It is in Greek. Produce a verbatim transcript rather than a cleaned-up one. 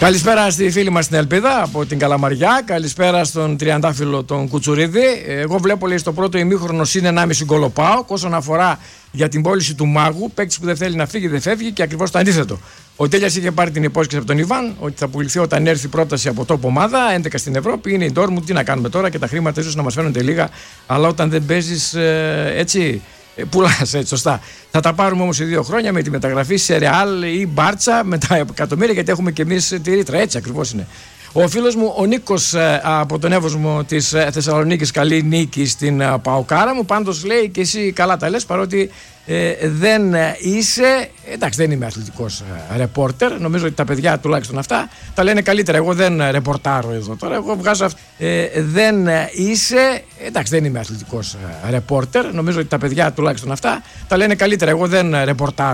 Καλησπέρα στη φίλη μας την Ελπίδα από την Καλαμαριά. Καλησπέρα στον τριαντάφυλλο τον Κουτσουρίδη. Εγώ βλέπω, λέει, στο πρώτο ημίχρονο συν ενάμιση γκολ ο ΠΑΟΚ. Όσον αφορά για την πώληση του Μάγου, παίκτης που δεν θέλει να φύγει, δεν φεύγει, και ακριβώς το αντίθετο. Ο Τέλειας είχε πάρει την υπόσχεση από τον Ιβάν ότι θα πουληθεί όταν έρθει πρόταση από τόπο ομάδα, έντεκα στην Ευρώπη. Είναι η Ντόρμουντ. Τι να κάνουμε τώρα, και τα χρήματα ίσως να μας φαίνονται λίγα, αλλά όταν δεν παίζεις ε, έτσι. Πουλάς, έτσι, σωστά. Θα τα πάρουμε όμως σε δύο χρόνια με τη μεταγραφή σε Ρεάλ ή Μπάρτσα με τα εκατομμύρια, γιατί έχουμε και εμείς τη ρήτρα. Έτσι ακριβώς είναι. Ο φίλος μου ο Νίκος από τον Εύωσμο της Θεσσαλονίκης, καλή νίκη στην Παοκάρα μου. Πάντως λέει και εσύ καλά τα λες, παρότι ε, δεν είσαι. Εντάξει, δεν είμαι αθλητικός ρεπόρτερ. Νομίζω ότι τα παιδιά τουλάχιστον αυτά τα λένε καλύτερα. Εγώ δεν ρεπορτάρω εδώ τώρα. Εγώ βγάζω αυτό. Ε, δεν είσαι. Εντάξει, δεν είμαι αθλητικός ρεπόρτερ. Νομίζω ότι τα παιδιά τουλάχιστον αυτά τα λένε καλύτερα. Εγώ δεν ρεπορτάρω.